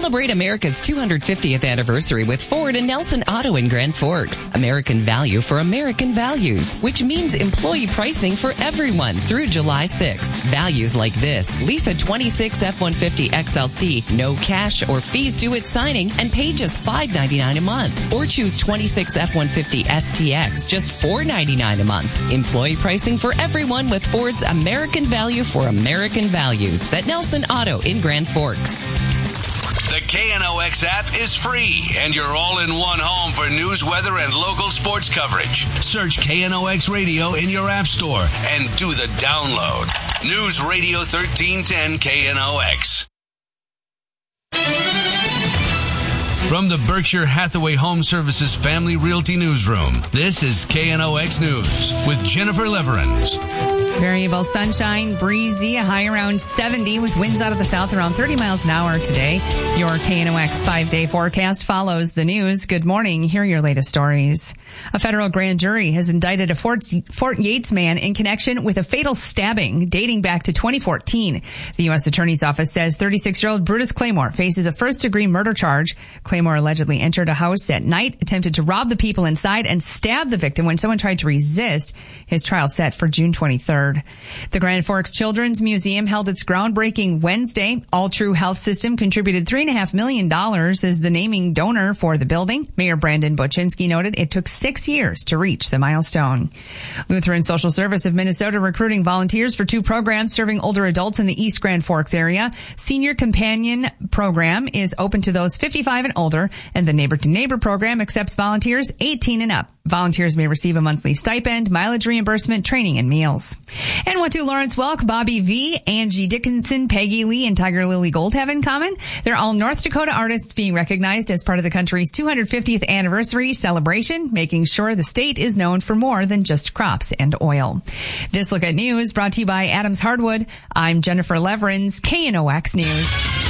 Celebrate America's 250th anniversary with Ford and Nelson Auto in Grand Forks. American value for American values, which means employee pricing for everyone through July 6th. Values like this. Lease a 26 F-150 XLT, no cash or fees due at signing, and pay just $5.99 a month. Or choose 26 F-150 STX, just $4.99 a month. Employee pricing for everyone with Ford's American value for American values. At Nelson Auto in Grand Forks. The KNOX app is free, and you're all in one home for news, weather, and local sports coverage. Search KNOX Radio in your app store and do the download. News Radio 1310 KNOX. From the Berkshire Hathaway Home Services Family Realty Newsroom, this is KNOX News with Jennifer Leverins. Variable sunshine, breezy, a high around 70 with winds out of the south around 30 miles an hour today. Your KNOX 5-day forecast follows the news. Good morning. Here are your latest stories. A federal grand jury has indicted a Fort Yates man in connection with a fatal stabbing dating back to 2014. The U.S. Attorney's Office says 36-year-old Brutus Claymore faces a first-degree murder charge. Claymore allegedly entered a house at night, attempted to rob the people inside, and stabbed the victim when someone tried to resist. His trial set for June 23rd. The Grand Forks Children's Museum held its groundbreaking Wednesday. All True Health System contributed $3.5 million as the naming donor for the building. Mayor Brandon Boczynski noted it took 6 years to reach the milestone. Lutheran Social Service of Minnesota recruiting volunteers for 2 programs serving older adults in the East Grand Forks area. Senior Companion program is open to those 55 and older, and the Neighbor to Neighbor program accepts volunteers 18 and up. Volunteers may receive a monthly stipend, mileage reimbursement, training, and meals. And what do Lawrence Welk, Bobby V, Angie Dickinson, Peggy Lee, and Tiger Lily Gold have in common? They're all North Dakota artists being recognized as part of the country's 250th anniversary celebration, making sure the state is known for more than just crops and oil. This Look at News brought to you by Adams Hardwood. I'm Jennifer Leverins, KNOX News.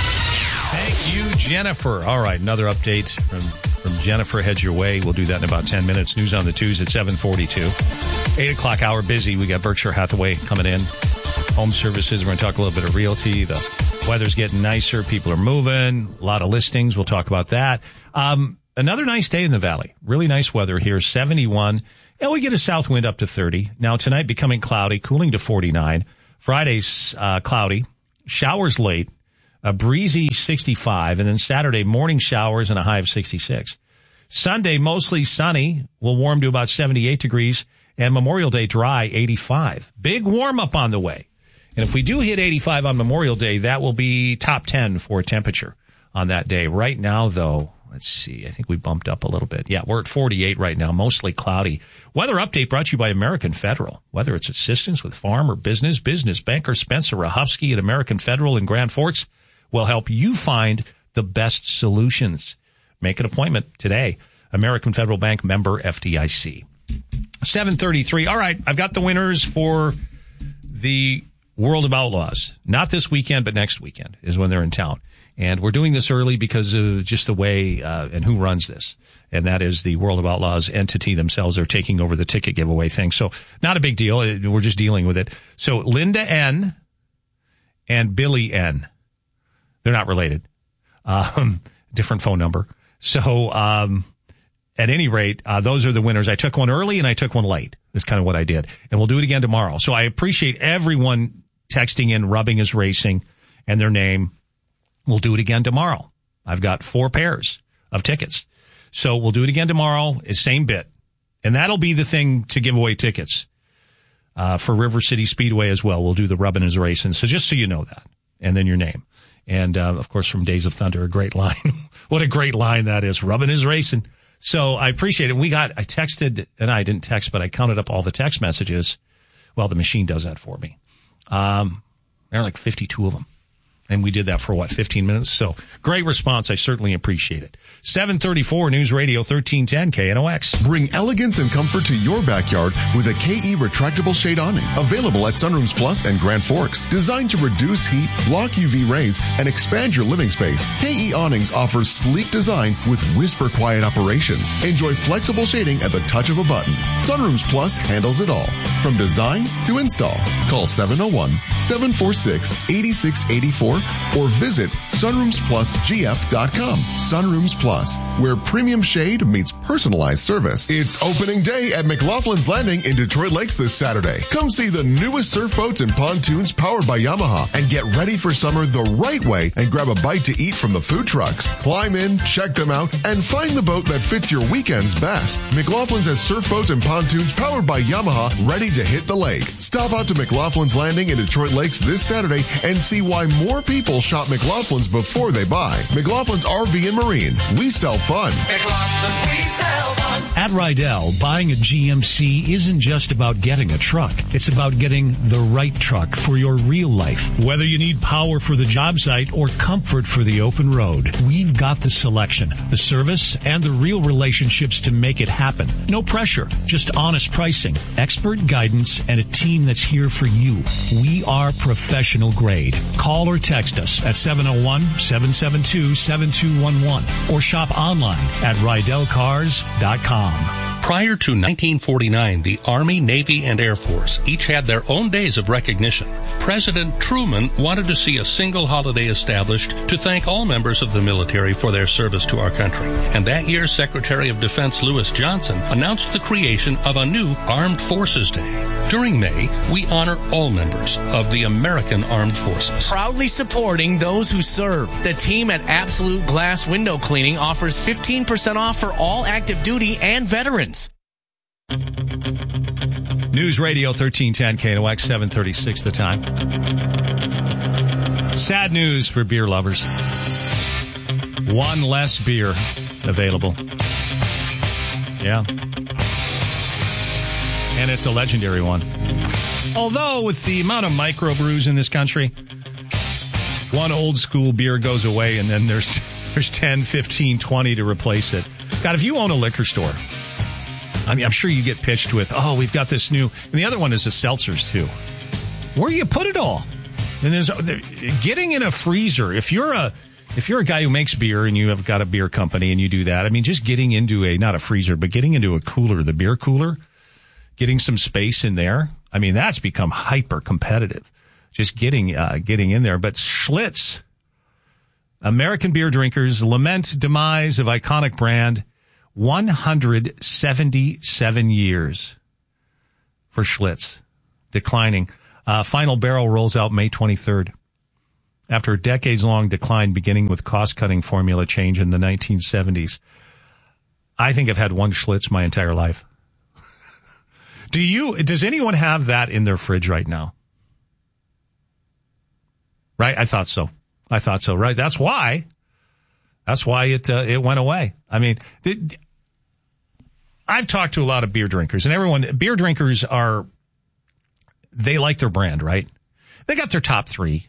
Thank you, Jennifer. All right, another update from Jennifer heads your way. We'll do that in about 10 minutes. News on the twos at 7:42. 8 o'clock hour busy. We got Berkshire Hathaway coming in. Home services. We're going to talk a little bit of realty. The weather's getting nicer. People are moving. A lot of listings. We'll talk about that. Another nice day in the valley. Really nice weather here. 71. And we get a south wind up to 30. Now tonight becoming cloudy, cooling to 49. Friday's cloudy. Showers late. A breezy 65, and then Saturday, morning showers and a high of 66. Sunday, mostly sunny, will warm to about 78 degrees, and Memorial Day dry, 85. Big warm-up on the way. And if we do hit 85 on Memorial Day, that will be top 10 for temperature on that day. Right now, though, let's see, I think we bumped up a little bit. Yeah, we're at 48 right now, mostly cloudy. Weather update brought to you by American Federal. Whether it's assistance with farm or business banker Spencer Rahofsky at American Federal in Grand Forks will help you find the best solutions. Make an appointment today. American Federal Bank, member FDIC. 7:33. All right, I've got the winners for the World of Outlaws. Not this weekend, but next weekend is when they're in town. And we're doing this early because of just the way and who runs this. And that is the World of Outlaws entity themselves. They're taking over the ticket giveaway thing. So not a big deal. We're just dealing with it. So Linda N. and Billy N. They're not related. Different phone number. So, at any rate, those are the winners. I took one early and I took one late. That's kind of what I did. And we'll do it again tomorrow. So I appreciate everyone texting in, Rubbing is Racing, and their name. We'll do it again tomorrow. I've got 4 pairs of tickets. So we'll do it again tomorrow. Same bit. And that'll be the thing to give away tickets, for River City Speedway as well. We'll do the Rubbing is Racing. So just so you know that. And then your name. And, of course, from Days of Thunder, a great line. What a great line that is. Rubbing is Racing. So I appreciate it. I texted, and I didn't text, but I counted up all the text messages. Well, the machine does that for me. There are like 52 of them. And we did that for, 15 minutes? So great response. I certainly appreciate it. 7:34 News Radio 1310 KNOX. Bring elegance and comfort to your backyard with a KE retractable shade awning. Available at Sunrooms Plus and Grand Forks. Designed to reduce heat, block UV rays, and expand your living space. KE Awnings offers sleek design with whisper quiet operations. Enjoy flexible shading at the touch of a button. Sunrooms Plus handles it all. From design to install. Call 701-746-8684 or visit sunroomsplusgf.com. Sunrooms Plus, where premium shade meets personalized service. It's opening day at McLaughlin's Landing in Detroit Lakes this Saturday. Come see the newest surf boats and pontoons powered by Yamaha and get ready for summer the right way and grab a bite to eat from the food trucks. Climb in, check them out, and find the boat that fits your weekends best. McLaughlin's has surf boats and pontoons powered by Yamaha ready to hit the lake. Stop out to McLaughlin's Landing in Detroit Lakes this Saturday and see why more people shop McLaughlin's before they buy. McLaughlin's RV and Marine. We sell fun. McLaughlin's, we sell fun. At Rydell, buying a GMC isn't just about getting a truck. It's about getting the right truck for your real life. Whether you need power for the job site or comfort for the open road, we've got the selection, the service, and the real relationships to make it happen. No pressure, just honest pricing, expert guidance, and a team that's here for you. We are professional grade. Call or text us at 701-772-7211 or shop online at RydellCars.com. Prior to 1949, the Army, Navy, and Air Force each had their own days of recognition. President Truman wanted to see a single holiday established to thank all members of the military for their service to our country. And that year, Secretary of Defense Lewis Johnson announced the creation of a new Armed Forces Day. During May, we honor all members of the American Armed Forces. Proudly supporting those who serve. The team at Absolute Glass Window Cleaning offers 15% off for all active duty and veterans. News Radio 1310 KNOX 736 the time. Sad news for beer lovers. One less beer available. Yeah. And it's a legendary one. Although with the amount of microbrews in this country, one old school beer goes away and then there's 10, 15, 20 to replace it. God, if you own a liquor store, I mean, I'm sure you get pitched with, oh, we've got this new, and the other one is the seltzers too. Where do you put it all? And there's getting in a freezer. If you're a guy who makes beer and you have got a beer company and you do that, I mean, just getting into not a freezer, but getting into a cooler, the beer cooler, getting some space in there. I mean, that's become hyper competitive. Just getting in there. But Schlitz, American beer drinkers lament demise of iconic brand. 177 years for Schlitz, declining. Final barrel rolls out May 23rd. After a decades-long decline, beginning with cost-cutting formula change in the 1970s. I think I've had one Schlitz my entire life. Does anyone have that in their fridge right now? Right? I thought so, right? That's why it went away. I mean, I've talked to a lot of beer drinkers, and beer drinkers they like their brand, right? They got their top three.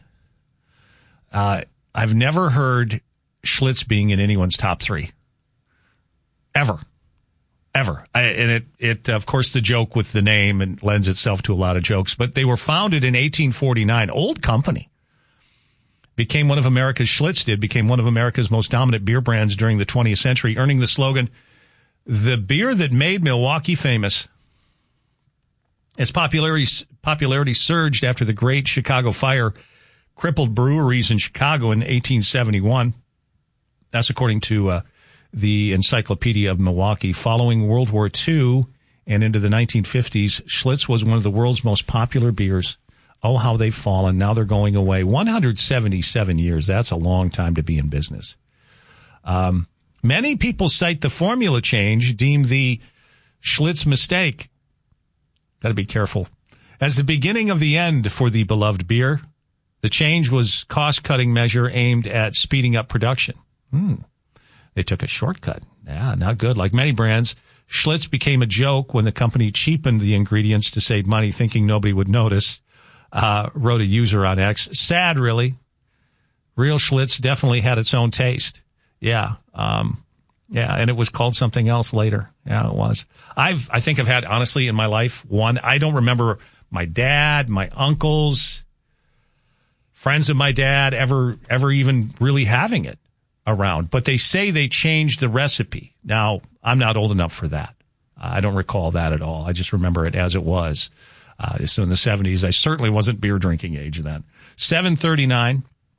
I've never heard Schlitz being in anyone's top three. Ever. And it, of course, the joke with the name and lends itself to a lot of jokes, but they were founded in 1849. Old company. Became one of America's most dominant beer brands during the 20th century, earning the slogan, the beer that made Milwaukee famous. Its popularity surged after the Great Chicago Fire crippled breweries in Chicago in 1871. That's according to the Encyclopedia of Milwaukee. Following World War II and into the 1950s, Schlitz was one of the world's most popular beers. Oh, how they've fallen. Now they're going away. 177 years. That's a long time to be in business. Many people cite the formula change, deemed the Schlitz mistake. Got to be careful. As the beginning of the end for the beloved beer, the change was cost-cutting measure aimed at speeding up production. They took a shortcut. Yeah, not good. Like many brands, Schlitz became a joke when the company cheapened the ingredients to save money, thinking nobody would notice. Wrote a user on X. Sad, really. Real Schlitz definitely had its own taste. Yeah. And it was called something else later. Yeah, it was. I think I've had, honestly, in my life, one. I don't remember my dad, my uncles, friends of my dad ever even really having it around. But they say they changed the recipe. Now, I'm not old enough for that. I don't recall that at all. I just remember it as it was. So in the 70s, I certainly wasn't beer drinking age then. 7:39.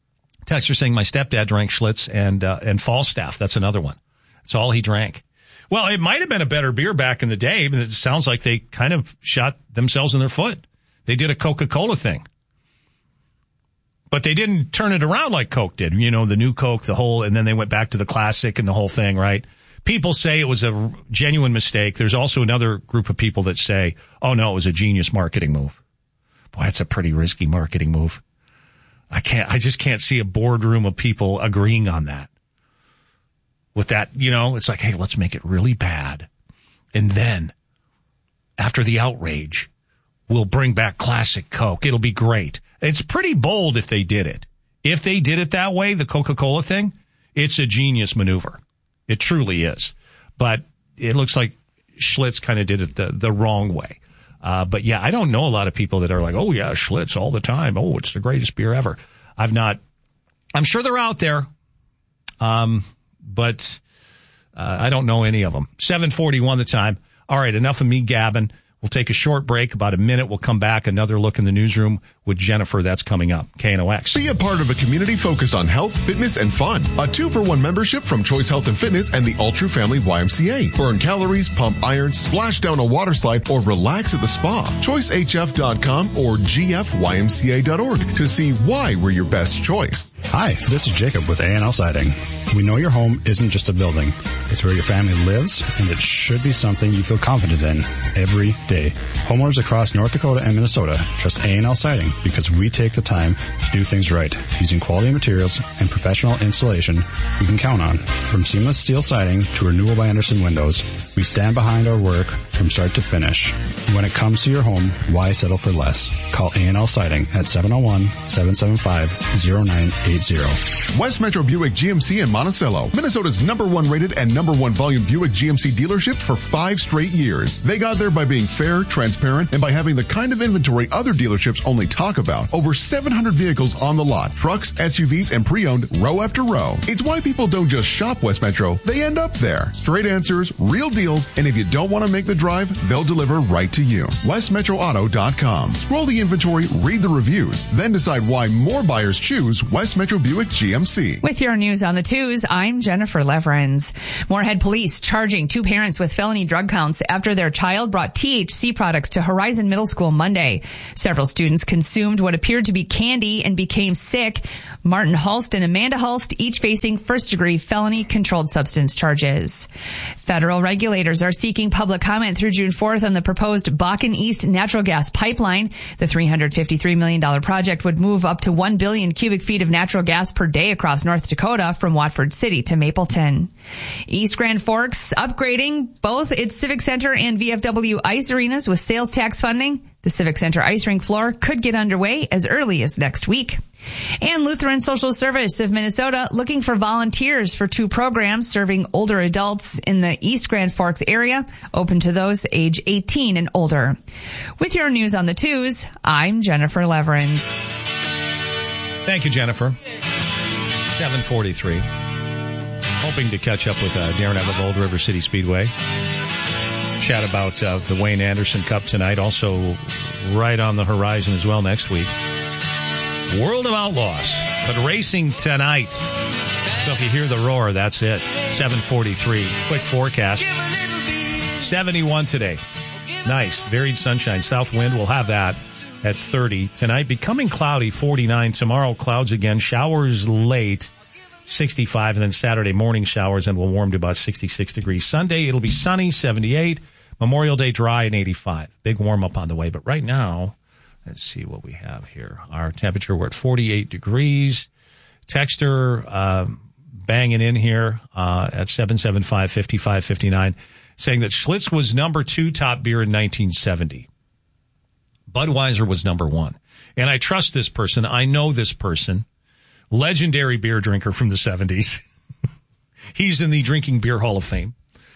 Texter saying my stepdad drank Schlitz and Falstaff. That's another one. That's all he drank. Well, it might have been a better beer back in the day, but it sounds like they kind of shot themselves in their foot. They did a Coca-Cola thing. But they didn't turn it around like Coke did. You know, the new Coke, and then they went back to the classic and the whole thing, right? People say it was a genuine mistake. There's also another group of people that say, oh no, it was a genius marketing move. Boy, that's a pretty risky marketing move. I just can't see a boardroom of people agreeing on that. With that, you know, it's like, hey, let's make it really bad. And then, after the outrage, we'll bring back classic Coke. It'll be great. It's pretty bold if they did it. If they did it that way, the Coca-Cola thing, it's a genius maneuver. It truly is. But it looks like Schlitz kind of did it the wrong way. But yeah, I don't know a lot of people that are like, oh yeah, Schlitz all the time. Oh, it's the greatest beer ever. I'm sure they're out there. But I don't know any of them. 7:41 the time. All right, enough of me gabbing. We'll take a short break, about a minute. We'll come back. Another look in the newsroom with Jennifer. That's coming up. KNOX. Be a part of a community focused on health, fitness, and fun. A 2-for-1 membership from Choice Health and Fitness and the Ultra Family YMCA. Burn calories, pump iron, splash down a water slide, or relax at the spa. ChoiceHF.com or GFYMCA.org to see why we're your best choice. Hi, this is Jacob with A&L Siding. We know your home isn't just a building. It's where your family lives, and it should be something you feel confident in every day. Homeowners across North Dakota and Minnesota trust A&L Siding because we take the time to do things right, using quality materials and professional installation you can count on. From seamless steel siding to Renewal by Andersen windows, we stand behind our work from start to finish. When it comes to your home, why settle for less? Call A&L Siding at 701-775-0980. West Metro Buick GMC in Monticello, Minnesota's #1 rated and #1 volume Buick GMC dealership for 5 straight years. They got there by being fair, transparent, and by having the kind of inventory other dealerships only talk about. Over 700 vehicles on the lot, trucks, SUVs, and pre-owned row after row. It's why people don't just shop West Metro, they end up there. Straight answers, real deals, and if you don't want to make the drive, they'll deliver right to you. WestMetroAuto.com. Scroll the inventory, read the reviews, then decide why more buyers choose West Metro Buick GMC. With your news on the twos, I'm Jennifer Leverins. Moorhead police charging 2 parents with felony drug counts after their child brought THC products to Horizon Middle School Monday. Several students consumed what appeared to be candy and became sick. Martin Hulst and Amanda Hulst, each facing first-degree felony controlled substance charges. Federal regulators are seeking public comment through June 4th on the proposed Bakken East natural gas pipeline. The $353 million project would move up to 1 billion cubic feet of natural gas per day across North Dakota from Watford City to Mapleton. East Grand Forks upgrading both its Civic Center and VFW ice arenas with sales tax funding. The Civic Center ice rink floor could get underway as early as next week. And Lutheran Social Service of Minnesota looking for volunteers for 2 programs serving older adults in the East Grand Forks area, open to those age 18 and older. With your news on the twos, I'm Jennifer Leverins. Thank you, Jennifer. 7:43. Hoping to catch up with Darren Ev of Old River City Speedway. Chat about the Wayne Anderson Cup tonight. Also, right on the horizon as well next week. World of Outlaws, but racing tonight. So if you hear the roar, that's it. 7:43. Quick forecast. 71 today. Nice. Varied sunshine. South wind, we'll have that at 30. Tonight, becoming cloudy, 49. Tomorrow, clouds again. Showers late, 65. And then Saturday, morning showers, and we'll warm to about 66 degrees. Sunday, it'll be sunny, 78. Memorial Day, dry, and 85. Big warm up on the way. But right now, let's see what we have here. Our temperature, we're at 48 degrees. Texter banging in here at 775-5559, saying that Schlitz was #2 top beer in 1970. Budweiser was #1. And I trust this person. I know this person. Legendary beer drinker from the 70s. He's in the Drinking Beer Hall of Fame.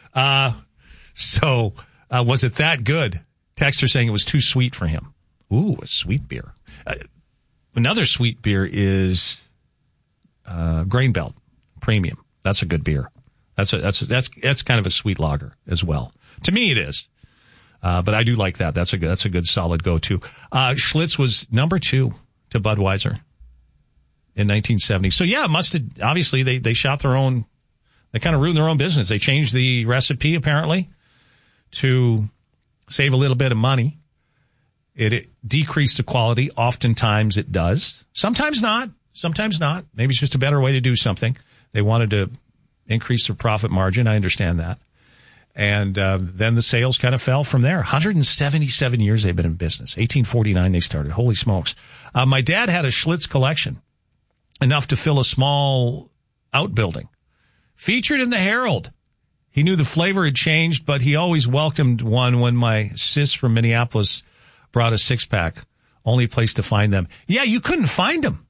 So was it that good? Texter saying it was too sweet for him. Ooh, a sweet beer. Another sweet beer is Grain Belt Premium. That's a good beer. That's kind of a sweet lager as well. To me, it is. But I do like that. That's a good solid go-to. Schlitz was #2 to Budweiser. in 1970. So, yeah, it must have, obviously, they shot their own, they kind of ruined their own business. They changed the recipe, apparently, to save a little bit of money. It decreased the quality. Oftentimes it does. Sometimes not. Maybe it's just a better way to do something. They wanted to increase their profit margin. I understand that. And then the sales kind of fell from there. 177 years they've been in business. 1849 they started. Holy smokes. My dad had a Schlitz collection, enough to fill a small outbuilding. Featured in the Herald. He knew the flavor had changed, but he always welcomed one when my sis from Minneapolis brought a six-pack. Only place to find them. Yeah, you couldn't find them.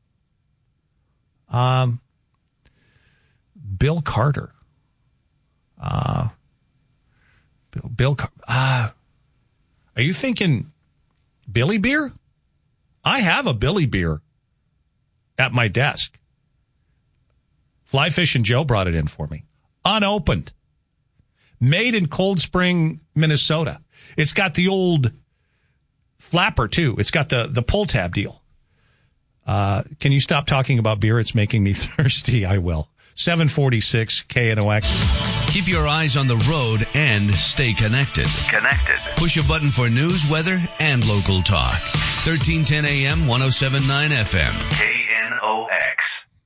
Bill Carter. Are you thinking Billy beer? I have a Billy beer at my desk. Fly Fish and Joe brought it in for me. Unopened. Made in Cold Spring, Minnesota. It's got the old flapper, too. It's got the pull tab deal. Can you stop talking about beer? It's making me thirsty. I will. 746 KNOX. Keep your eyes on the road and stay connected. Push a button for news, weather, and local talk. 1310 AM, 107.9 FM. KNOX.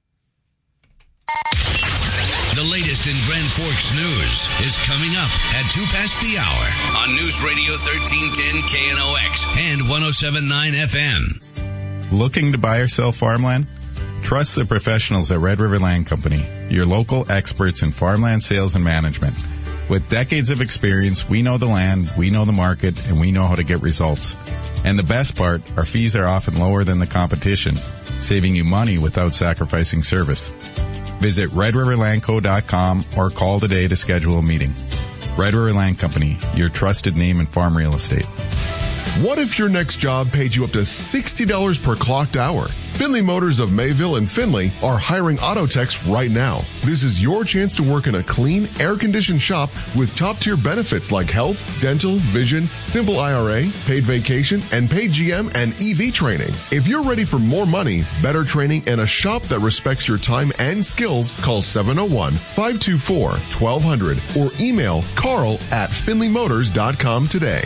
The latest in Grand Forks news is coming up at 2 past the hour on News Radio 1310 KNOX and 107.9 FM. Looking to buy or sell farmland? Trust the professionals at Red River Land Company, your local experts in farmland sales and management. With decades of experience, we know the land, we know the market, and we know how to get results. And the best part, our fees are often lower than the competition, saving you money without sacrificing service. Visit RedRiverLandCo.com or call today to schedule a meeting. Red River Land Company, your trusted name in farm real estate. What if your next job paid you up to $60 per clocked hour? Finley Motors of Mayville and Finley are hiring auto techs right now. This is your chance to work in a clean, air-conditioned shop with top-tier benefits like health, dental, vision, simple IRA, paid vacation, and paid GM and EV training. If you're ready for more money, better training, and a shop that respects your time and skills, call 701-524-1200 or email carl@finleymotors.com today.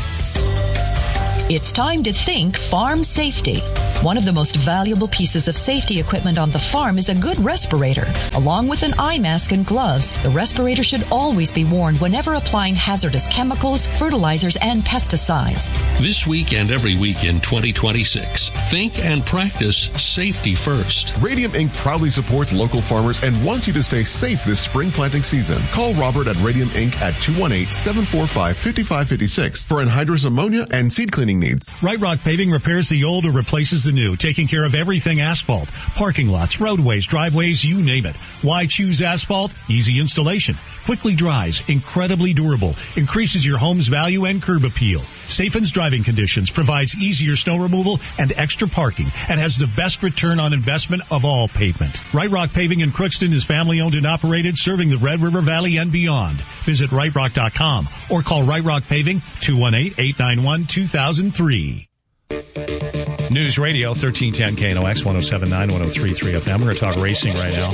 It's time to think farm safety. One of the most valuable pieces of safety equipment on the farm is a good respirator. Along with an eye mask and gloves, the respirator should always be worn whenever applying hazardous chemicals, fertilizers, and pesticides. This week and every week in 2026, think and practice safety first. Radium Inc. proudly supports local farmers and wants you to stay safe this spring planting season. Call Robert at Radium Inc. at 218-745-5556 for anhydrous ammonia and seed cleaning needs. Right Rock Paving repairs the old or replaces the new, taking care of everything asphalt, parking lots, roadways, driveways, you name it. Why choose asphalt? Easy installation, quickly dries, incredibly durable, increases your home's value and curb appeal, safens driving conditions, provides easier snow removal and extra parking, and has the best return on investment of all pavement. Right Rock Paving in Crookston is family owned and operated, serving the Red River Valley and beyond. Visit rightrock.com or call Right Rock Paving 218-891-2003. News Radio 1310 KNOX 107.9 103.3 FM. We're going to talk racing right now.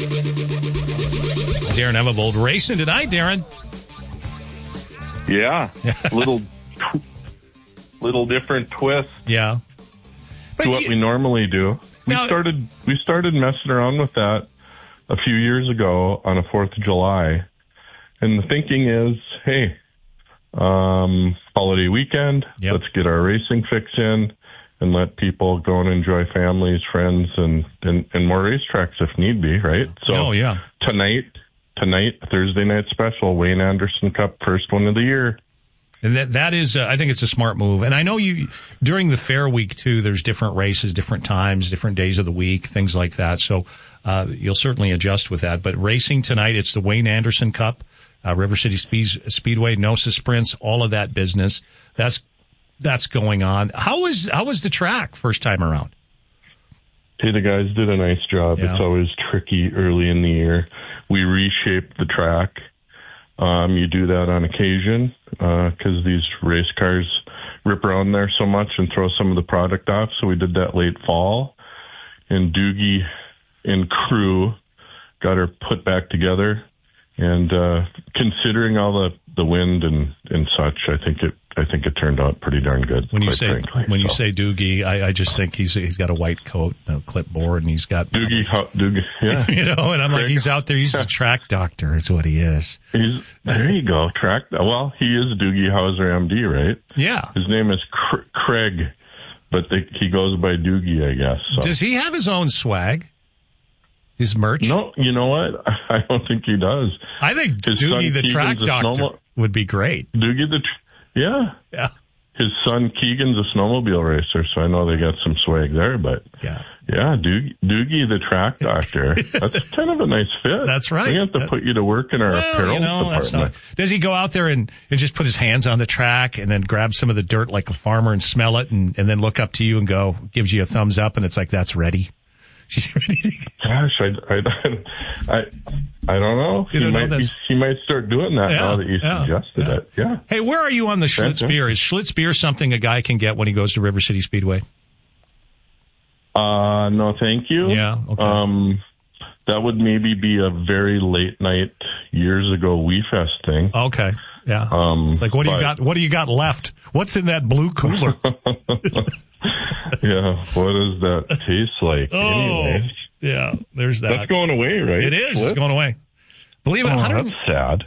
Darren Evebold racing tonight, Darren. Yeah, little different twist. Yeah, to what we normally do. We started messing around with that a few years ago on a 4th of July, and the thinking is, hey, holiday weekend, let's get our racing fix in and let people go and enjoy families, friends, and more racetracks if need be, right? So tonight, Thursday night special, Wayne Anderson Cup, first one of the year. And that is, I think it's a smart move. And I know during the fair week too, there's different races, different times, different days of the week, things like that. So, you'll certainly adjust with that. But racing tonight, it's the Wayne Anderson Cup, River City Speedway, NOSA Sprints, all of that business. That's going on. How was the track first time around? Hey, the guys did a nice job. Yeah. It's always tricky early in the year. We reshaped the track. You do that on occasion because these race cars rip around there so much and throw some of the product off. So we did that late fall. and Doogie and crew got her put back together. And considering all the wind and such, I think it turned out pretty darn good. When you say Doogie, I just think he's got a white coat, a clipboard, and he's got Doogie, yeah. You know, and I'm like, he's out there. He's a track doctor, is what he is. There you go, track. Well, he is Doogie Howser, MD, right? Yeah. His name is Craig, but he goes by Doogie, I guess. So. Does he have his own swag? His merch? No, you know what? I don't think he does. I think Doogie the track doctor would be great. Doogie yeah. His son Keegan's a snowmobile racer, so I know they got some swag there. But yeah, Doogie the track doctor. That's kind of a nice fit. That's right. We have to put you to work in our apparel department. Does he go out there and just put his hands on the track and then grab some of the dirt like a farmer and smell it and then look up to you and gives you a thumbs up and it's like, that's ready? Gosh, I don't know. He might start doing that now that you suggested it. Yeah. Hey, where are you on the Schlitz beer? Is Schlitz beer something a guy can get when he goes to River City Speedway? No, thank you. Yeah. Okay. That would maybe be a very late night years ago WeFest thing. Okay. Yeah. Like what do you got? What do you got left? What's in that blue cooler? Yeah, what does that taste like? Anyway? Yeah, there's that. That's going away, right? It is. It's going away. Believe it, that's sad.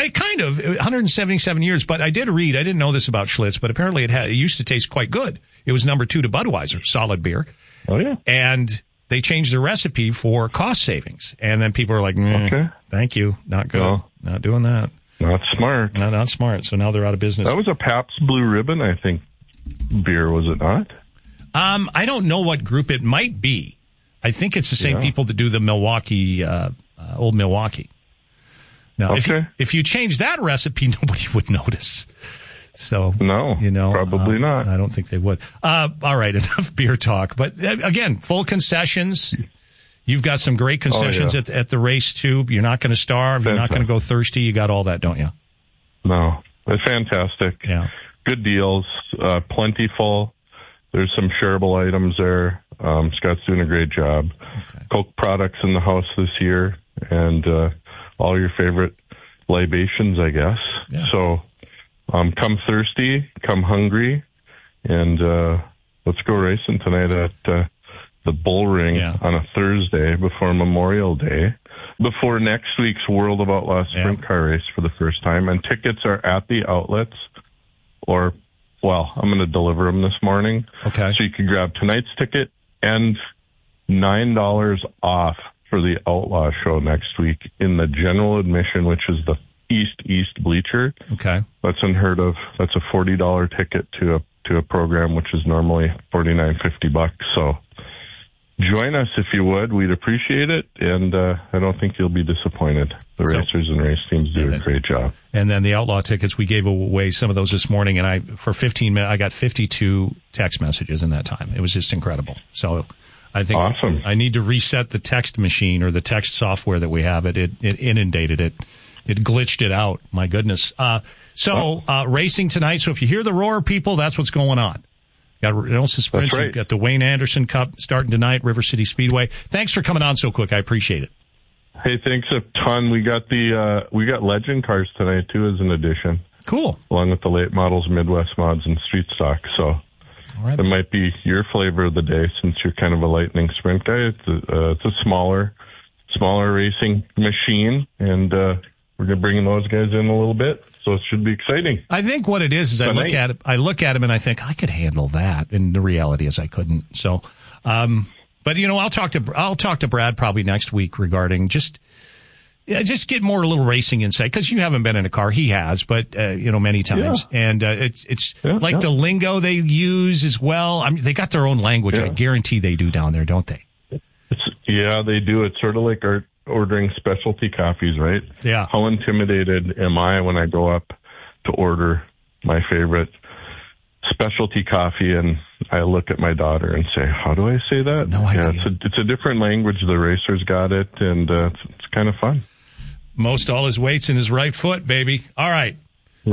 177 years, but I did read, I didn't know this about Schlitz, but apparently it used to taste quite good. It was number 2 to Budweiser, solid beer. Oh, yeah. And they changed the recipe for cost savings. And then people are like, okay, thank you, not good, not doing that. Not smart. Not smart, so now they're out of business. That was a Pabst Blue Ribbon, I think, beer, was it not? I don't know what group it might be. I think it's the same people that do the Milwaukee, Old Milwaukee. Now, if you change that recipe, nobody would notice. So, no, probably not. I don't think they would. All right, enough beer talk. But again, full concessions. You've got some great concessions at the race too. You're not going to starve. You're not going to go thirsty. You got all that, don't you? No, it's fantastic. Yeah, good deals, plentiful. There's some shareable items there. Scott's doing a great job. Okay. Coke products in the house this year, and all your favorite libations, I guess. Yeah. So come thirsty, come hungry, and let's go racing tonight at the Bull Ring on a Thursday before Memorial Day, before next week's World of Outlaws sprint car race for the first time. And tickets are at the outlets I'm going to deliver them this morning. Okay. So you can grab tonight's ticket and $9 off for the Outlaw show next week in the general admission, which is the East bleacher. Okay. That's unheard of. That's a $40 ticket to a program, which is normally $49.50. So join us if you would. We'd appreciate it, and I don't think you'll be disappointed. The racers and race teams do a great job. And then the Outlaw tickets, we gave away some of those this morning, and for 15 minutes, I got 52 text messages in that time. It was just incredible. So I think awesome. I need to reset the text machine or the text software that we have. It inundated it. It glitched it out. My goodness. Racing tonight. So if you hear the roar, people, that's what's going on. Got Nelson Sprints. Right. We've got the Wayne Anderson Cup starting tonight, River City Speedway. Thanks for coming on so quick. I appreciate it. Hey, thanks a ton. We got legend cars tonight too as an addition. Cool. Along with the late models, Midwest mods, and street stock. So it might be your flavor of the day since you're kind of a lightning sprint guy. It's a smaller racing machine, and we're going to bring those guys in a little bit. So it should be exciting. I think what it is I look at him and I think I could handle that. And the reality is I couldn't. So, but I'll talk to Brad probably next week regarding just get more a little racing insight, because you haven't been in a car. He has, but many times. Yeah. And it's the lingo they use as well. I mean, they got their own language. Yeah. I guarantee they do down there, don't they? They do. It's sort of like ordering specialty coffees, right? Yeah. How intimidated am I when I go up to order my favorite specialty coffee and I look at my daughter and say, how do I say that? No idea. Yeah, it's a different language. The racers got it, and it's kind of fun. Most all his weight's in his right foot, baby. All right.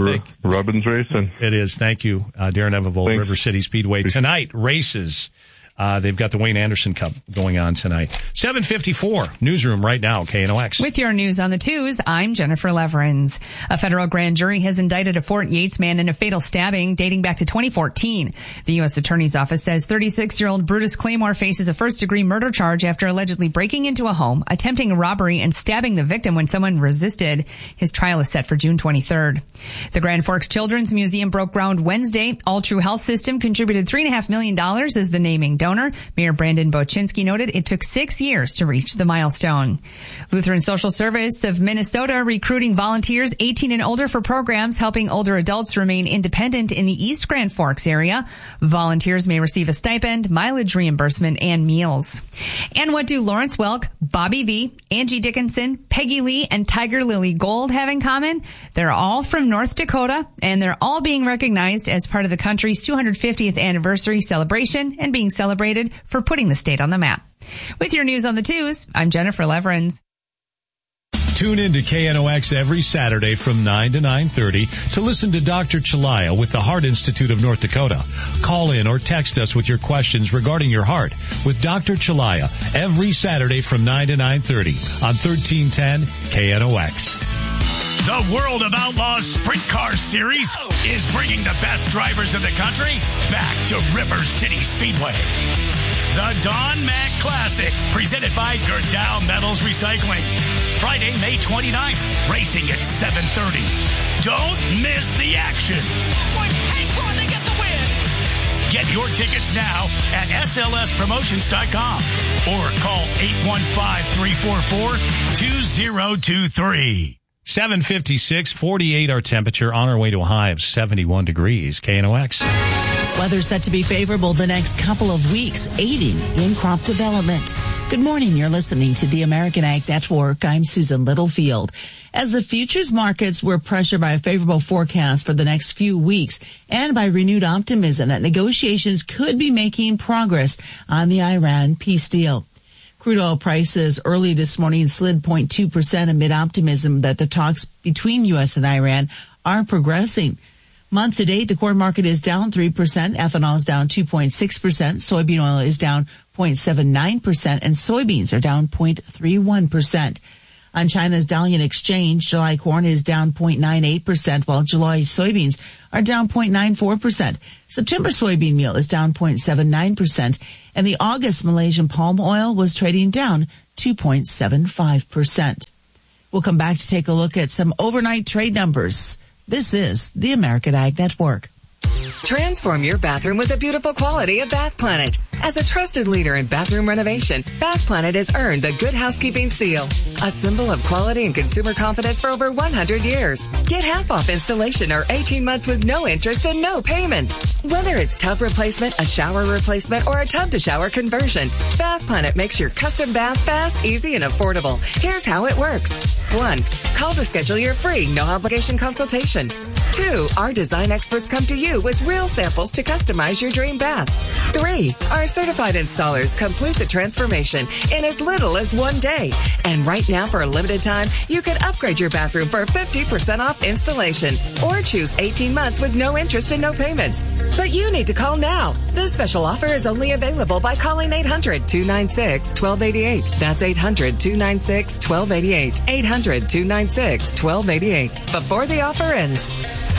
Rubbin's racing. It is. Thank you, Darren Evanvold, River City Speedway. Tonight, races. They've got the Wayne Anderson Cup going on tonight. 7:54 newsroom right now, KNOX. With your news on the twos, I'm Jennifer Leverins. A federal grand jury has indicted a Fort Yates man in a fatal stabbing dating back to 2014. The U.S. Attorney's Office says 36-year-old Brutus Claymore faces a first-degree murder charge after allegedly breaking into a home, attempting a robbery, and stabbing the victim when someone resisted. His trial is set for June 23rd. The Grand Forks Children's Museum broke ground Wednesday. All True Health System contributed $3.5 million as the naming donor. Mayor Brandon Bochinsky noted it took 6 years to reach the milestone. Lutheran Social Service of Minnesota recruiting volunteers 18 and older for programs helping older adults remain independent in the East Grand Forks area. Volunteers may receive a stipend, mileage reimbursement, and meals. And what do Lawrence Welk, Bobby V, Angie Dickinson, Peggy Lee, and Tiger Lily Gold have in common? They're all from North Dakota, and they're all being recognized as part of the country's 250th anniversary celebration and being celebrated for putting the state on the map. With your news on the twos, I'm Jennifer Leverins. Tune in to KNOX every Saturday from 9 to 9:30 to listen to Dr. Chalaya with the Heart Institute of North Dakota. Call in or text us with your questions regarding your heart with Dr. Chalaya every Saturday from 9 to 9:30 on 1310 KNOX. The World of Outlaws Sprint Car Series is bringing the best drivers in the country back to River City Speedway. The Don Mack Classic, presented by Gerdau Metals Recycling. Friday, May 29th, racing at 7:30. Don't miss the action. They get the win. Get your tickets now at slspromotions.com or call 815-344-2023. 7:56, 48 our temperature, on our way to a high of 71 degrees. KNOX. Weather set to be favorable the next couple of weeks, aiding in crop development. Good morning. You're listening to the American Ag Network. I'm Susan Littlefield. As the futures markets were pressured by a favorable forecast for the next few weeks and by renewed optimism that negotiations could be making progress on the Iran peace deal. Crude oil prices early this morning slid 0.2% amid optimism that the talks between U.S. and Iran are progressing. Month to date, the corn market is down 3%, ethanol is down 2.6%, soybean oil is down 0.79%, and soybeans are down 0.31%. On China's Dalian Exchange, July corn is down 0.98%, while July soybeans are down 0.94%. September soybean meal is down 0.79%, and the August Malaysian palm oil was trading down 2.75%. We'll come back to take a look at some overnight trade numbers. This is the American Ag Network. Transform your bathroom with the beautiful quality of Bath Planet. As a trusted leader in bathroom renovation, Bath Planet has earned the Good Housekeeping Seal, a symbol of quality and consumer confidence for over 100 years. Get half off installation or 18 months with no interest and no payments. Whether it's tub replacement, a shower replacement, or a tub-to-shower conversion, Bath Planet makes your custom bath fast, easy, and affordable. Here's how it works. 1. Call to schedule your free, no-obligation consultation. 2. Our design experts come to you with real samples to customize your dream bath. 3. Our certified installers complete the transformation in as little as 1 day. And right now, for a limited time, you can upgrade your bathroom for 50% off installation or choose 18 months with no interest and no payments. But you need to call now. This special offer is only available by calling 800-296-1288. That's 800-296-1288. 800-296-1288. Before the offer ends.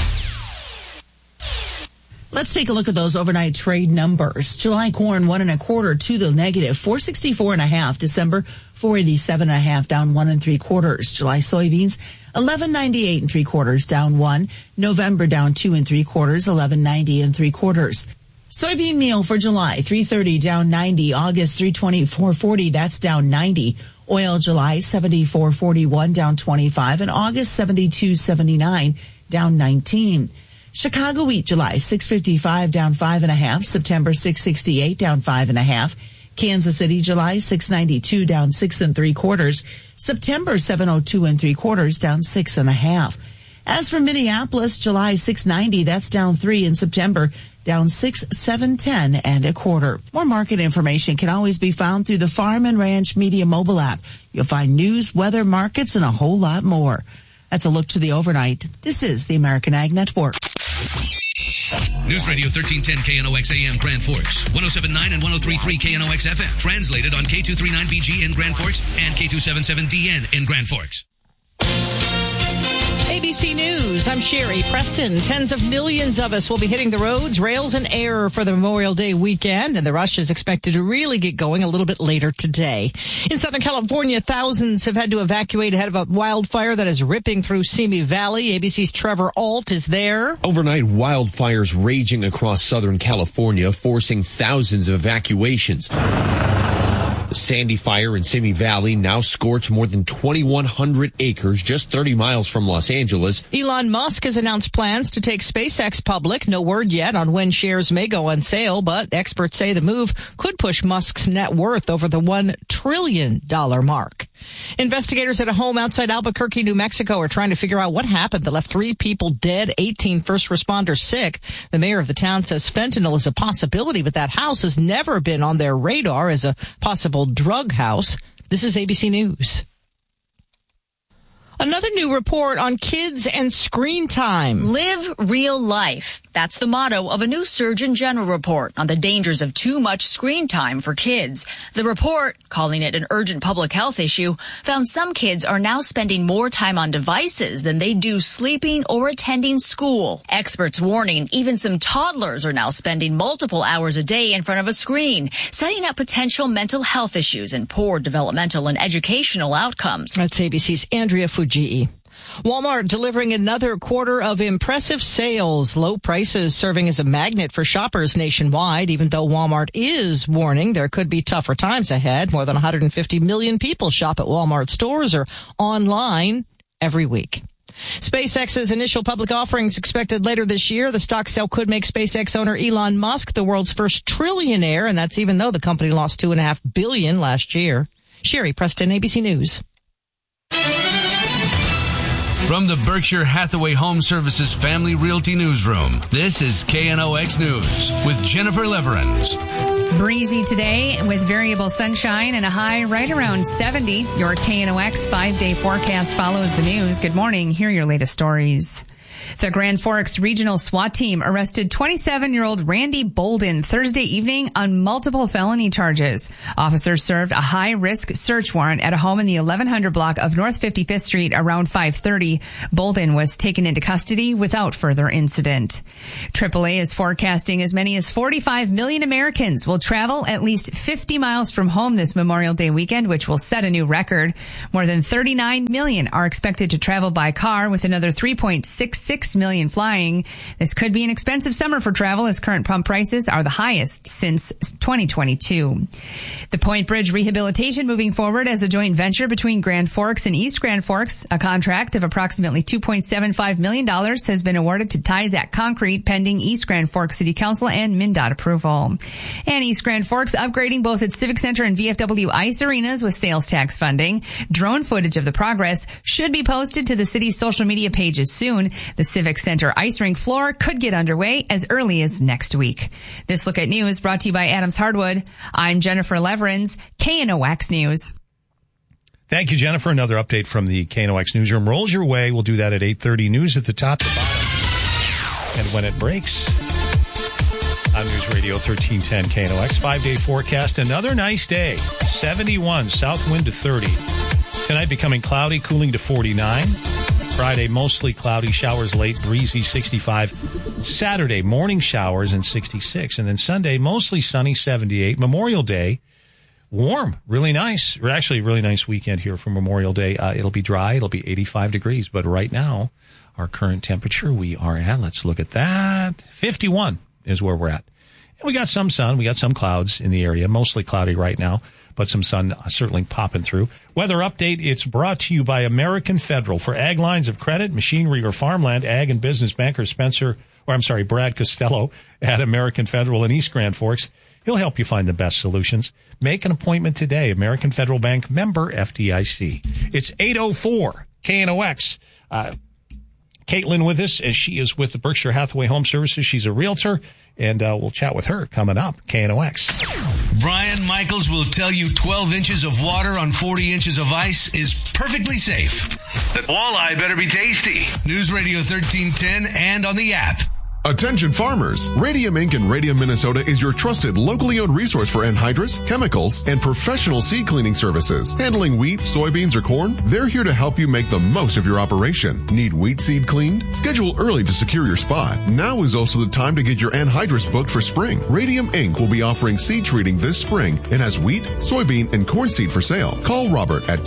Let's take a look at those overnight trade numbers. July corn 1 1/4 to the negative, 464.5. December 487.5, down 1 3/4. July soybeans 1198 3/4, down 1. November down 2 3/4, 1190 3/4. Soybean meal for July 330, down 90. August 324.40, that's down 90. Oil July 74.41, down 25, and August 72.79, down 19. Chicago wheat July 655, down 5.5. September 668, down 5.5. Kansas City July 692, down 6 3/4. September 702 3/4, down 6.5. As for Minneapolis July 690, that's down 3, in September down 6 710 1/4. More market information can always be found through the Farm and Ranch Media mobile app. You'll find news, weather, markets, and a whole lot more. That's a look to the overnight. This is the American Ag Network. News Radio 1310 KNOX AM Grand Forks, 107.9 and 103.3 KNOX FM. Translated on K239BG in Grand Forks and K277DN in Grand Forks. ABC News, I'm Sherry Preston. Tens of millions of us will be hitting the roads, rails, and air for the Memorial Day weekend, and the rush is expected to really get going a little bit later today. In Southern California, thousands have had to evacuate ahead of a wildfire that is ripping through Simi Valley. ABC's Trevor Ault is there. Overnight, wildfires raging across Southern California, forcing thousands of evacuations. The Sandy Fire in Simi Valley now scorched more than 2,100 acres just 30 miles from Los Angeles. Elon Musk has announced plans to take SpaceX public. No word yet on when shares may go on sale, but experts say the move could push Musk's net worth over the $1 trillion mark. Investigators at a home outside Albuquerque, New Mexico are trying to figure out what happened that left 3 people dead, 18 first responders sick. The mayor of the town says fentanyl is a possibility, but that house has never been on their radar as a possible drug house. This is ABC News. Another new report on kids and screen time. Live real life. That's the motto of a new Surgeon General report on the dangers of too much screen time for kids. The report, calling it an urgent public health issue, found some kids are now spending more time on devices than they do sleeping or attending school. Experts warning even some toddlers are now spending multiple hours a day in front of a screen, setting up potential mental health issues and poor developmental and educational outcomes. That's ABC's Andrea Fujii. Walmart delivering another quarter of impressive sales. Low prices serving as a magnet for shoppers nationwide, even though Walmart is warning there could be tougher times ahead. More than 150 million people shop at Walmart stores or online every week. SpaceX's initial public offerings expected later this year. The stock sale could make SpaceX owner Elon Musk the world's first trillionaire, and that's even though the company lost $2.5 billion last year. Sherry Preston, ABC News. From the Berkshire Hathaway Home Services Family Realty Newsroom, this is KNOX News with Jennifer Leverins. Breezy today with variable sunshine and a high right around 70. Your KNOX 5-day forecast follows the news. Good morning. Here are your latest stories. The Grand Forks Regional SWAT team arrested 27-year-old Randy Bolden Thursday evening on multiple felony charges. Officers served a high-risk search warrant at a home in the 1100 block of North 55th Street around 5:30. Bolden was taken into custody without further incident. AAA is forecasting as many as 45 million Americans will travel at least 50 miles from home this Memorial Day weekend, which will set a new record. More than 39 million are expected to travel by car, with another 3.66 million flying. This could be an expensive summer for travel, as current pump prices are the highest since 2022. The Point Bridge rehabilitation moving forward as a joint venture between Grand Forks and East Grand Forks. A contract of approximately $2.75 million has been awarded to Tyzac Concrete, pending East Grand Forks City Council and MnDOT approval. And East Grand Forks upgrading both its Civic Center and VFW Ice arenas with sales tax funding. Drone footage of the progress should be posted to the city's social media pages soon. The Civic Center ice rink floor could get underway as early as next week. This Look at News brought to you by Adams Hardwood. I'm Jennifer Leverins, KNOX News. Thank you, Jennifer. Another update from the KNOX newsroom rolls your way. We'll do that at 8:30. News at the top to bottom. And when it breaks, on News Radio 1310 KNOX, 5-day forecast. Another nice day. 71, south wind to 30. Tonight becoming cloudy, cooling to 49. Friday, mostly cloudy, showers late, breezy, 65. Saturday, morning showers and 66. And then Sunday, mostly sunny, 78. Memorial Day, warm, really nice. Actually, a really nice weekend here for Memorial Day. It'll be dry. It'll be 85 degrees. But right now, our current temperature, we are at, let's look at that, 51 is where we're at. And we got some sun. We got some clouds in the area, mostly cloudy right now, but some sun certainly popping through. Weather update, it's brought to you by American Federal. For ag lines of credit, machinery, or farmland, ag and business banker Brad Costello at American Federal in East Grand Forks. He'll help you find the best solutions. Make an appointment today. American Federal Bank, member FDIC. It's 8:04 KNOX. Caitlin with us, as she is with the Berkshire Hathaway Home Services. She's a realtor, and we'll chat with her coming up. KNOX. Brian Michaels will tell you 12 inches of water on 40 inches of ice is perfectly safe. That walleye better be tasty. News Radio 1310 and on the app. Attention farmers! Radium Inc. in Radium, Minnesota is your trusted, locally owned resource for anhydrous, chemicals, and professional seed cleaning services. Handling wheat, soybeans, or corn, they're here to help you make the most of your operation. Need wheat seed cleaned? Schedule early to secure your spot. Now is also the time to get your anhydrous booked for spring. Radium Inc. will be offering seed treating this spring and has wheat, soybean, and corn seed for sale. Call Robert at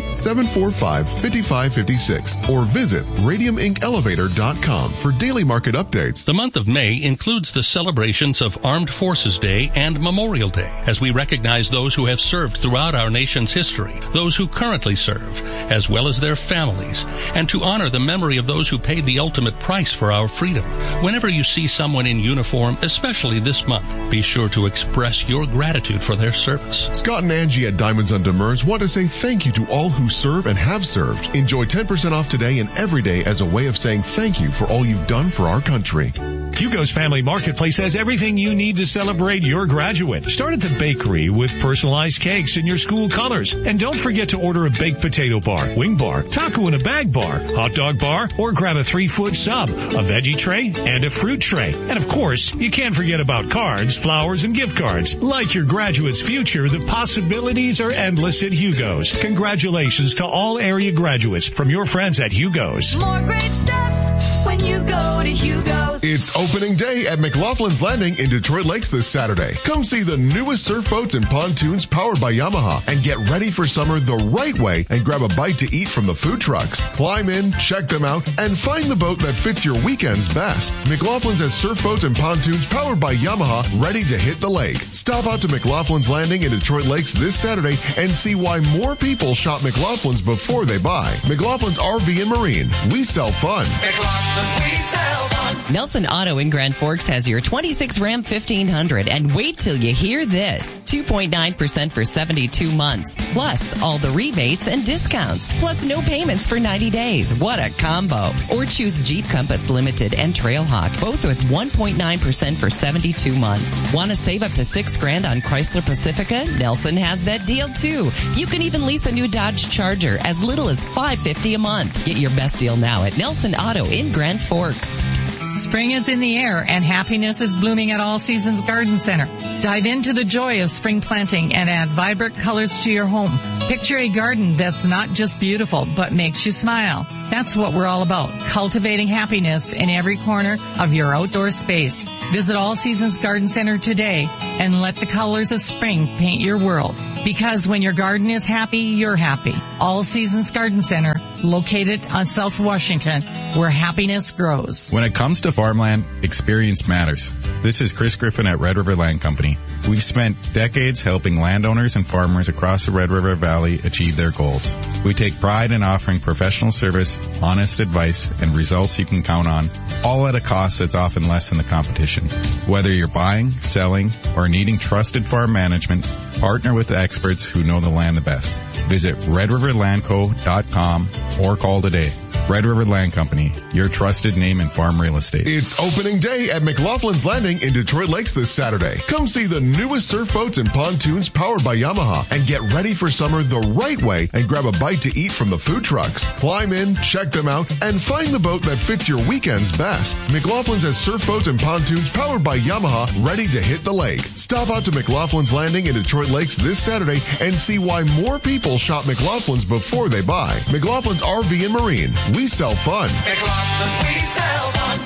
218-745-5556 or visit radiumincelevator.com for daily market updates. The month of May includes the celebrations of Armed Forces Day and Memorial Day, as we recognize those who have served throughout our nation's history, those who currently serve, as well as their families, and to honor the memory of those who paid the ultimate price for our freedom. Whenever you see someone in uniform, especially this month, be sure to express your gratitude for their service. Scott and Angie at Diamonds on Demers want to say thank you to all who serve and have served. Enjoy 10% off today and every day as a way of saying thank you for all you've done for our country. Hugo's Family Marketplace has everything you need to celebrate your graduate. Start at the bakery with personalized cakes in your school colors. And don't forget to order a baked potato bar, wing bar, taco in a bag bar, hot dog bar, or grab a 3-foot sub, a veggie tray, and a fruit tray. And of course, you can't forget about cards, flowers, and gift cards. Like your graduate's future, the possibilities are endless at Hugo's. Congratulations to all area graduates from your friends at Hugo's. More great stuff when you go to Hugo's. It's opening day at McLaughlin's Landing in Detroit Lakes this Saturday. Come see the newest surf boats and pontoons powered by Yamaha and get ready for summer the right way and grab a bite to eat from the food trucks. Climb in, check them out, and find the boat that fits your weekends best. McLaughlin's has surf boats and pontoons powered by Yamaha ready to hit the lake. Stop out to McLaughlin's Landing in Detroit Lakes this Saturday and see why more people shop McLaughlin's before they buy. McLaughlin's RV and Marine. We sell fun. McLaughlin's, we sell fun. Nelson Auto in Grand Forks has your 26 Ram 1500, and wait till you hear this. 2.9% for 72 months, plus all the rebates and discounts, plus no payments for 90 days. What a combo. Or choose Jeep Compass Limited and Trailhawk, both with 1.9% for 72 months. Want to save up to $6,000 on Chrysler Pacifica? Nelson has that deal too. You can even lease a new Dodge Charger as little as $550 a month. Get your best deal now at Nelson Auto in Grand Forks. Spring is in the air and happiness is blooming at All Seasons Garden Center. Dive into the joy of spring planting and add vibrant colors to your home. Picture a garden that's not just beautiful, but makes you smile. That's what we're all about, cultivating happiness in every corner of your outdoor space. Visit All Seasons Garden Center today and let the colors of spring paint your world. Because when your garden is happy, you're happy. All Seasons Garden Center, located on South Washington, where happiness grows. When it comes to farmland, experience matters. This is Chris Griffin at Red River Land Company. We've spent decades helping landowners and farmers across the Red River Valley achieve their goals. We take pride in offering professional service, honest advice, and results you can count on, all at a cost that's often less than the competition. Whether you're buying, selling, or needing trusted farm management, partner with the experts who know the land the best. Visit redriverlandco.com or call today. Red River Land Company, your trusted name in farm real estate. It's opening day at McLaughlin's Landing in Detroit Lakes this Saturday. Come see the newest surf boats and pontoons powered by Yamaha and get ready for summer the right way and grab a bite to eat from the food trucks. Climb in, check them out, and find the boat that fits your weekends best. McLaughlin's has surf boats and pontoons powered by Yamaha ready to hit the lake. Stop out to McLaughlin's Landing in Detroit Lakes this Saturday and see why more people shop McLaughlin's before they buy. McLaughlin's RV and Marine. We sell fun. McLaughlin's, we sell fun.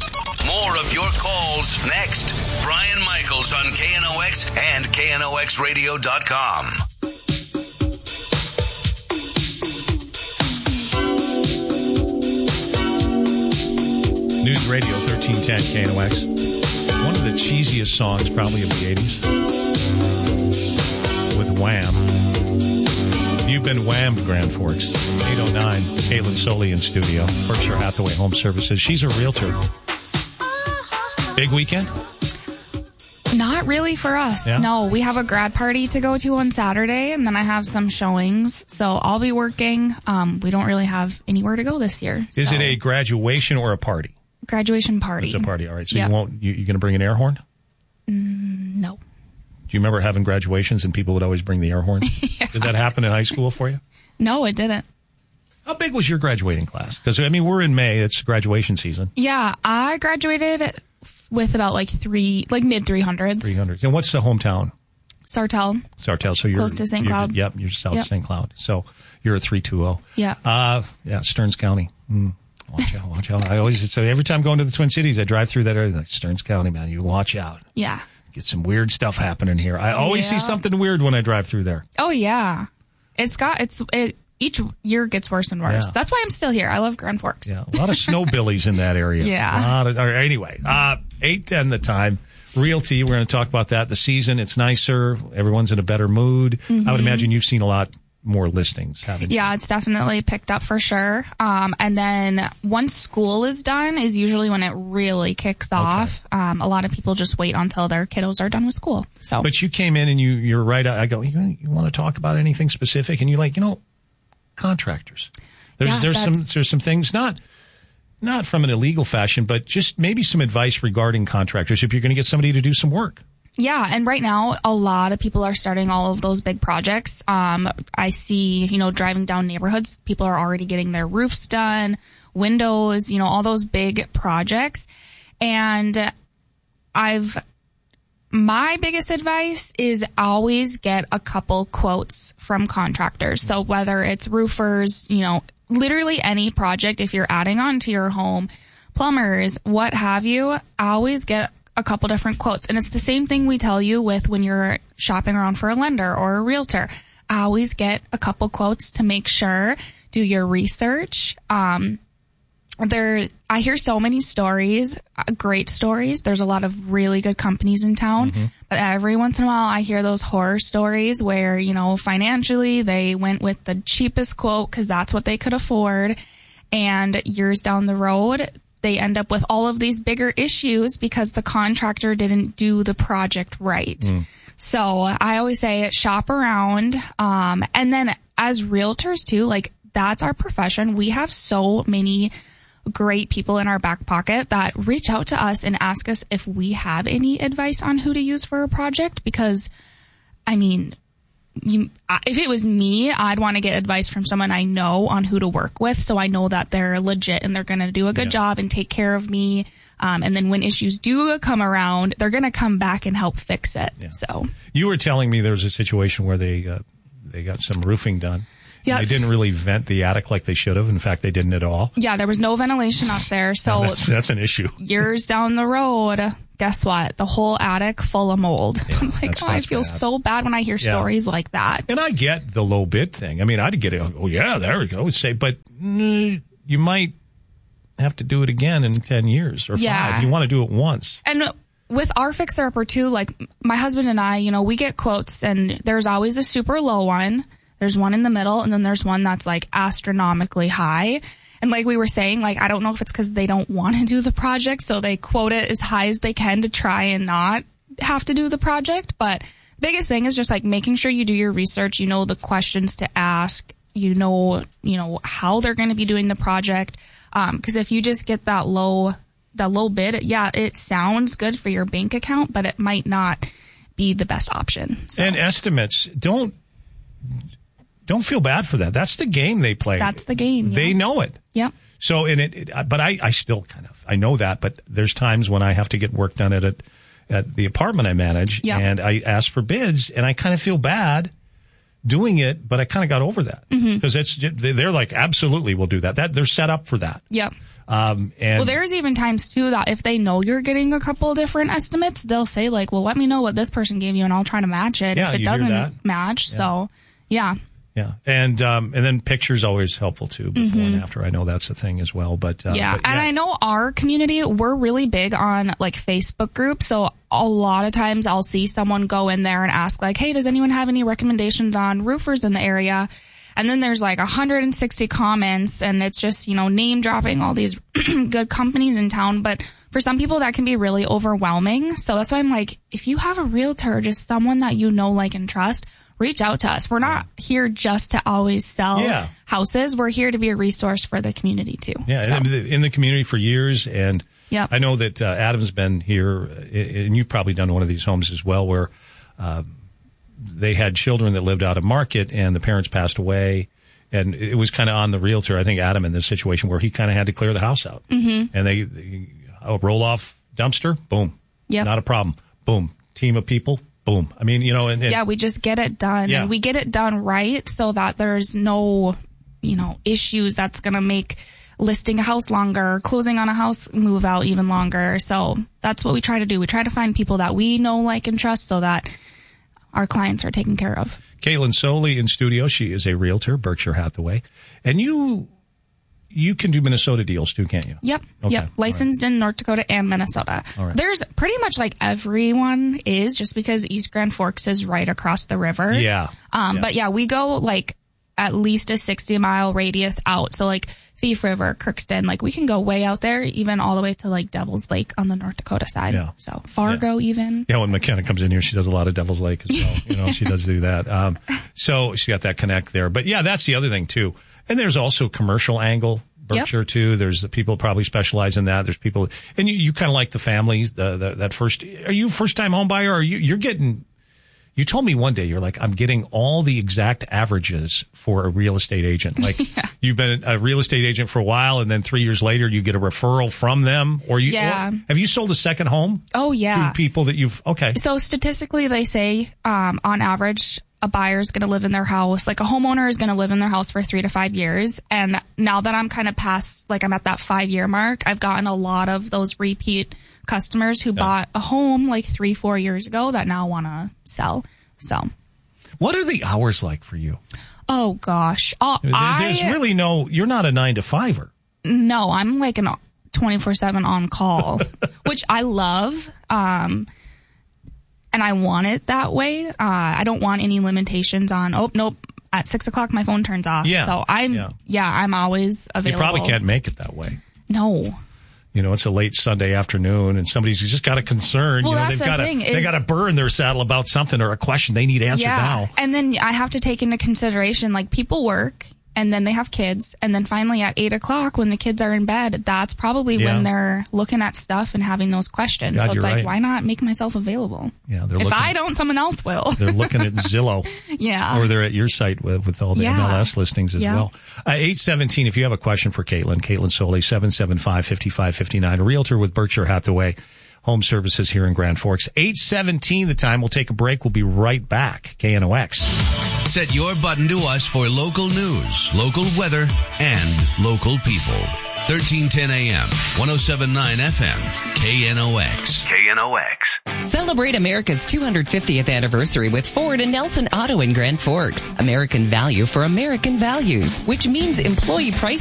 More of your calls next. Brian Michaels on KNOX and KNOXradio.com. News Radio 1310 KNOX. One of the cheesiest songs probably of the 80s. With Wham. You've been whammed, Grand Forks. 809, Caitlin Soley in studio. Berkshire Hathaway Home Services. She's a realtor. Big weekend? Not really for us. Yeah? No, we have a grad party to go to on Saturday, and then I have some showings. So I'll be working. We don't really have anywhere to go this year. Is it a graduation or a party? Graduation party. It's a party. All right. So Yep. you're going to bring an air horn? No. Do you remember having graduations and people would always bring the air horns? Yeah. Did that happen in high school for you? No, it didn't. How big was your graduating class? Because, I mean, we're in May. It's graduation season. Yeah, I graduated with about mid 300s. 300. And what's the hometown? Sartell. So you're close to St. Cloud. Yep, you're south of St. Cloud. So you're at 320. Yeah. Stearns County. Watch out. I always say every time going to the Twin Cities, I drive through that area, like, Stearns County, man, you watch out. Yeah. Get some weird stuff happening here. I always see something weird when I drive through there. Oh, yeah. Each year gets worse and worse. Yeah. That's why I'm still here. I love Grand Forks. Yeah, a lot of snowbillies in that area. Yeah. Anyway, 8:10 the time. Realty, we're going to talk about that. The season, it's nicer. Everyone's in a better mood. I would imagine you've seen a lot more listings, haven't you? Yeah, it's definitely picked up for sure. And then once school is done is usually when it really kicks off. A lot of people just wait until their kiddos are done with school. So, but you came in and you're right. I go, you want to talk about anything specific? And you're like, contractors. There's some things, not from an illegal fashion, but just maybe some advice regarding contractors if you're going to get somebody to do some work. Yeah, and right now, a lot of people are starting all of those big projects. I see, driving down neighborhoods, people are already getting their roofs done, windows, all those big projects. And my biggest advice is always get a couple quotes from contractors. So whether it's roofers, literally any project, if you're adding on to your home, plumbers, what have you, always get a couple different quotes. And it's the same thing we tell you with when you're shopping around for a lender or a realtor. Always get a couple quotes to make sure. Do your research. I hear so many stories, great stories. There's a lot of really good companies in town, but every once in a while I hear those horror stories where, financially they went with the cheapest quote because that's what they could afford. And years down the road, they end up with all of these bigger issues because the contractor didn't do the project right. So I always say shop around. And then as realtors too, that's our profession. We have so many great people in our back pocket that reach out to us and ask us if we have any advice on who to use for a project. Because, if it was me, I'd want to get advice from someone I know on who to work with. So I know that they're legit and they're going to do a good job and take care of me. And then when issues do come around, they're going to come back and help fix it. Yeah. So you were telling me there was a situation where they got some roofing done. Yeah, they didn't really vent the attic like they should have. In fact, they didn't at all. Yeah, there was no ventilation up there. So that's an issue. Years down the road, guess what? The whole attic full of mold. Yeah, I'm like, I feel so bad when I hear stories like that. And I get the low bid thing. I'd get it. Oh, yeah, there we go. But you might have to do it again in 10 years or 5. You want to do it once. And with our fixer-upper too, my husband and I, we get quotes and there's always a super low one. There's one in the middle, and then there's one that's astronomically high. And like we were saying, I don't know if it's because they don't want to do the project, so they quote it as high as they can to try and not have to do the project. But the biggest thing is just making sure you do your research, the questions to ask, how they're going to be doing the project. Because if you just get that low bid, it sounds good for your bank account, but it might not be the best option. So. And estimates, don't feel bad for that. That's the game they play. That's the game. Yeah. They know it. Yep. So, but I still I know that, but there's times when I have to get work done at the apartment I manage, and I ask for bids, and I kind of feel bad doing it, but I kind of got over that because they're like, absolutely, we'll do that. They're set up for that. Yep. And there's even times too that if they know you're getting a couple different estimates, they'll say well, let me know what this person gave you, and I'll try to match it if it doesn't match. Yeah. So, yeah. Yeah. And then pictures always helpful too before and after. I know that's a thing as well, but and I know our community, we're really big on Facebook groups. So a lot of times I'll see someone go in there and ask hey, does anyone have any recommendations on roofers in the area? And then there's 160 comments and it's just, name dropping all these good companies in town. But for some people that can be really overwhelming. So that's why I'm if you have a realtor, just someone that and trust, reach out to us. We're not here just to always sell houses. We're here to be a resource for the community too. Yeah, so. In the community for years. And I know that Adam's been here, and you've probably done one of these homes as well, where they had children that lived out of market and the parents passed away. And it was kind of on the realtor, I think Adam, in this situation where he kind of had to clear the house out. Mm-hmm. And they roll off dumpster, boom. Yep. Not a problem. Boom. Team of people, boom. I mean, yeah, we just get it done. Yeah. And we get it done right so that there's no, issues that's going to make listing a house longer, closing on a house move out even longer. So that's what we try to do. We try to find people that we know, like, and trust so that our clients are taken care of. Caitlin Soley in studio. She is a realtor, Berkshire Hathaway. And you can do Minnesota deals too, can't you? Yep. Okay. Yep. Licensed in North Dakota and Minnesota. All right. There's pretty much like everyone is, just because East Grand Forks is right across the river. Yeah. But yeah, we go like at least a 60-mile radius out. So like Thief River, Crookston, like we can go way out there, even all the way to like Devil's Lake on the North Dakota side. Yeah. So Fargo even. Yeah, when McKenna comes in here, she does a lot of Devil's Lake as well. She does do that. So she got that connect there. But yeah, that's the other thing too. And there's also commercial angle. Berkshire too. There's the people probably specialize in that. There's people, and you kind of like the families, that first, are you a first time home buyer, or you're getting, you told me one day, you're like, I'm getting all the exact averages for a real estate agent. Like you've been a real estate agent for a while, and then 3 years later you get a referral from them, or you, have you sold a second home? Oh yeah. To people that okay. So statistically they say, on average, a buyer is going to live in their house, like a homeowner is going to live in their house for 3 to 5 years. And now that I'm kind of past, like I'm at that 5-year mark, I've gotten a lot of those repeat customers who bought a home like 3-4 years ago that now want to sell. So what are the hours like for you? Oh gosh. There's really you're not a 9-to-5er. No, I'm like an 24/7 on call, which I love. And I want it that way. I don't want any limitations on, nope, at 6:00 my phone turns off. Yeah. So I'm always available. You probably can't make it that way. No. It's a late Sunday afternoon and somebody's just got a concern. Well, that's they got a burr in their saddle about something or a question they need answered now. And then I have to take into consideration, like, people work and then they have kids. And then finally at 8:00 when the kids are in bed, that's probably when they're looking at stuff and having those questions. God, so it's like, right. Why not make myself available? Yeah, if I don't, someone else will. They're looking at Zillow. Yeah. Or they're at your site with all the MLS listings as well. 817, if you have a question for Caitlin Soley, 775-5559, a realtor with Berkshire Hathaway Home Services here in Grand Forks. 817 the time. We'll take a break. We'll be right back. KNOX. Set your button to us for local news, local weather, and local people. 1310 AM, 107.9 FM, KNOX. KNOX. Celebrate America's 250th anniversary with Ford and Nelson Auto in Grand Forks. American value for American values, which means employee price